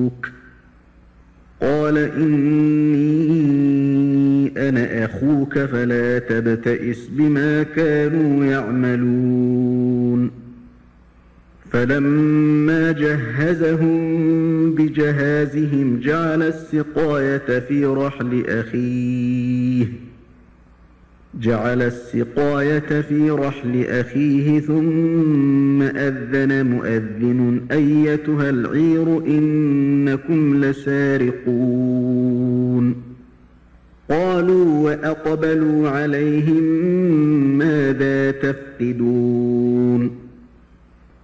قال إني أنا أخوك فلا تبتئس بما كانوا يعملون فلما جهزهم بجهازهم جعل السقاية في رحل أخيه ثم أذن مؤذن أيتها العير إنكم لسارقون قالوا وأقبلوا عليهم ماذا تفقدون